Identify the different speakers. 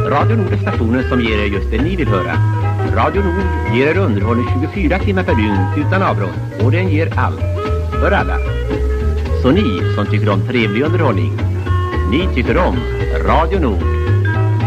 Speaker 1: Radio Nord är stationen som ger er just det ni vill höra. Radio Nord ger er underhållning 24 timmar per dygn utan avbrott. Och den ger allt. För alla. Så ni som tycker om trevlig underhållning, ni tycker om Radio Nord.